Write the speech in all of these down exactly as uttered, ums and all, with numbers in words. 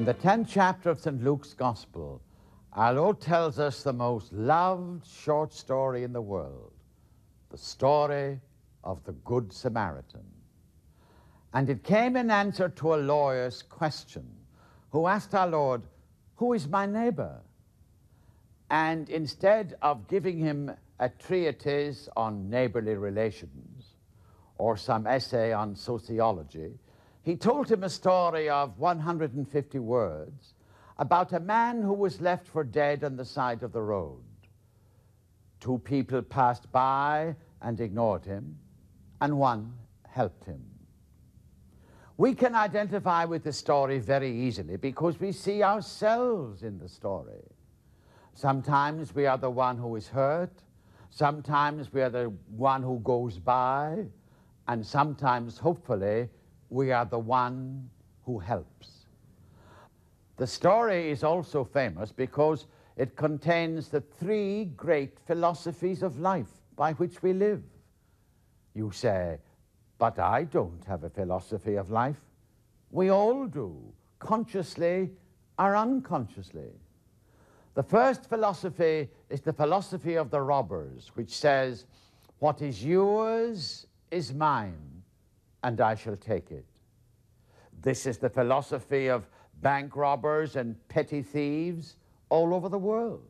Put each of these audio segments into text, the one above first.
the tenth chapter of Saint Luke's Gospel, our Lord tells us the most loved short story in the world, the story of the Good Samaritan. And it came in answer to a lawyer's question, who asked our Lord, "Who is my neighbor?" And instead of giving him a treatise on neighborly relations or some essay on sociology, he told him a story of one hundred fifty words about a man who was left for dead on the side of the road. Two people passed by and ignored him, and one helped him. We can identify with the story very easily because we see ourselves in the story. Sometimes we are the one who is hurt, sometimes we are the one who goes by, and sometimes, hopefully, we are the one who helps. The story is also famous because it contains the three great philosophies of life by which we live. You say, "But I don't have a philosophy of life." We all do, consciously or unconsciously. The first philosophy is the philosophy of the robbers, which says, "What is yours is mine, and I shall take it." This is the philosophy of bank robbers and petty thieves all over the world.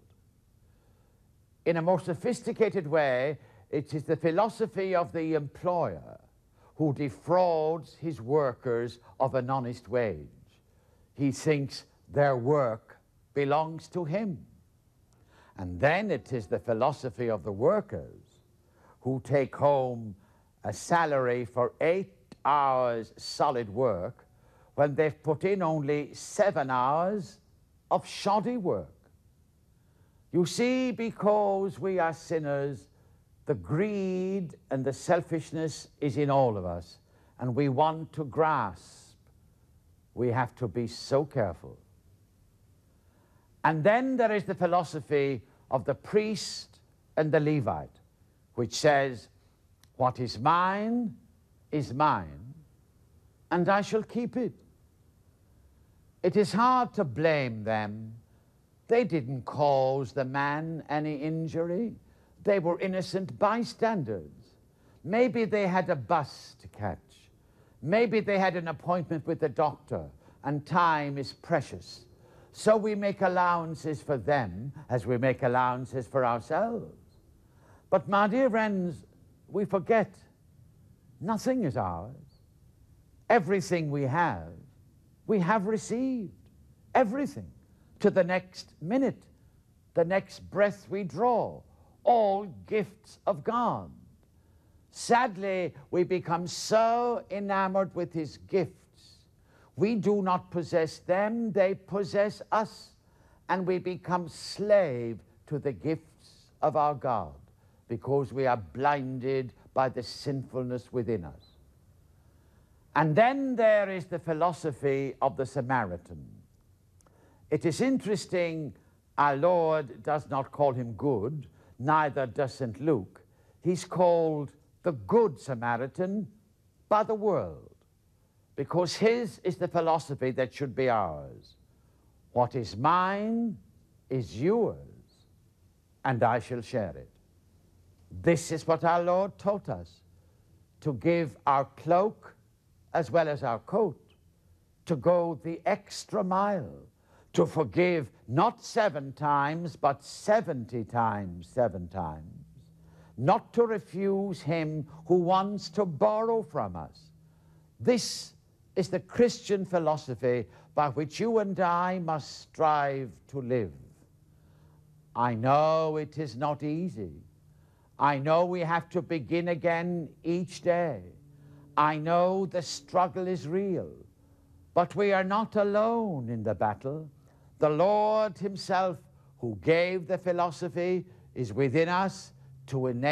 In a more sophisticated way, it is the philosophy of the employer who defrauds his workers of an honest wage. He thinks their work belongs to him. And then it is the philosophy of the workers who take home a salary for eight hours solid work when they've put in only seven hours of shoddy work. You see, because we are sinners, the greed and the selfishness is in all of us, and we want to grasp. We have to be so careful. And then there is the philosophy of the priest and the Levite, which says, "What is mine is mine, and I shall keep it." It is hard to blame them. They didn't cause the man any injury. They were innocent bystanders. Maybe they had a bus to catch. Maybe they had an appointment with the doctor, and time is precious. So we make allowances for them as we make allowances for ourselves. But my dear friends, we forget nothing is ours. Everything we have, we have received. Everything. To the next minute, the next breath we draw. All gifts of God. Sadly, we become so enamored with his gifts. We do not possess them, they possess us, and we become slave to the gifts of our God because we are blinded by the sinfulness within us. And then there is the philosophy of the Samaritan. It is interesting, our Lord does not call him good, neither does Saint Luke. He's called the Good Samaritan by the world, because his is the philosophy that should be ours. What is mine is yours, and I shall share it. This is what our Lord taught us, to give our cloak as well as our coat, to go the extra mile, to forgive not seven times, but seventy times seven times, not to refuse him who wants to borrow from us. This is the Christian philosophy by which you and I must strive to live. I know it is not easy. I know we have to begin again each day. I know the struggle is real, but we are not alone in the battle. The Lord himself, who gave the philosophy, is within us to enable